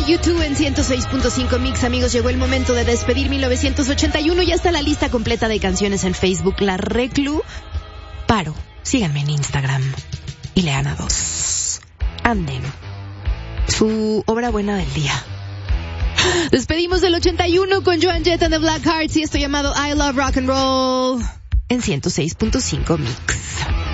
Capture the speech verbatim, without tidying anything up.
YouTube en ciento seis punto cinco Mix. Amigos, llegó el momento de despedir mil novecientos ochenta y uno. Ya está la lista completa de canciones en Facebook, La Reclu. Paro, síganme en Instagram y lean a dos. Anden. Su obra buena del día. Despedimos del ochenta y uno con Joan Jett and the Black Hearts y esto llamado I Love Rock and Roll en ciento seis punto cinco Mix.